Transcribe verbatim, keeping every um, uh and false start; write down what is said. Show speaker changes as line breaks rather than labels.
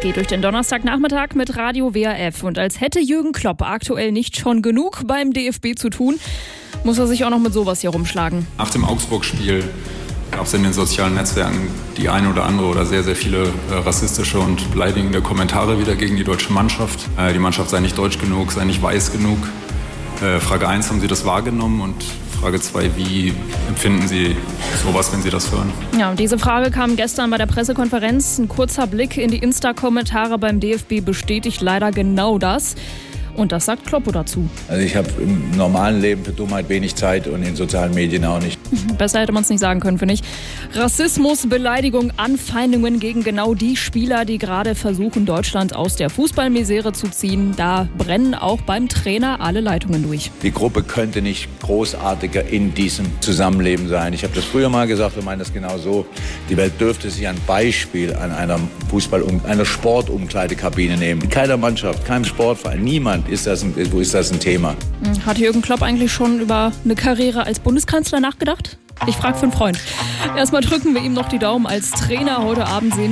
geht durch den Donnerstagnachmittag mit Radio W R F. Und als hätte Jürgen Klopp aktuell nicht schon genug beim D F B zu tun, muss er sich auch noch mit sowas hier rumschlagen.
Nach dem Augsburg-Spiel gab es in den sozialen Netzwerken die eine oder andere oder sehr, sehr viele äh, rassistische und beleidigende Kommentare wieder gegen die deutsche Mannschaft. Äh, die Mannschaft sei nicht deutsch genug, sei nicht weiß genug. Äh, Frage eins, haben Sie das wahrgenommen? Und Frage zwei, wie empfinden Sie sowas, wenn Sie das hören?
Ja, und diese Frage kam gestern bei der Pressekonferenz. Ein kurzer Blick in die Insta-Kommentare beim D F B bestätigt leider genau das. Und das sagt Kloppo dazu.
Also ich habe im normalen Leben für Dummheit wenig Zeit und in sozialen Medien auch nicht.
Besser hätte man es nicht sagen können, finde ich. Rassismus, Beleidigung, Anfeindungen gegen genau die Spieler, die gerade versuchen, Deutschland aus der Fußballmisere zu ziehen. Da brennen auch beim Trainer alle Leitungen durch.
Die Gruppe könnte nicht großartiger in diesem Zusammenleben sein. Ich habe das früher mal gesagt und meine das genau so. Die Welt dürfte sich ein Beispiel an einer Fußball- einer Sportumkleidekabine nehmen. In keiner Mannschaft, keinem Sportverein, niemand ist das ein, wo ist das ein Thema.
Hat Jürgen Klopp eigentlich schon über eine Karriere als Bundeskanzler nachgedacht? Ich frage für einen Freund. Erstmal drücken wir ihm noch die Daumen als Trainer. Heute Abend sehen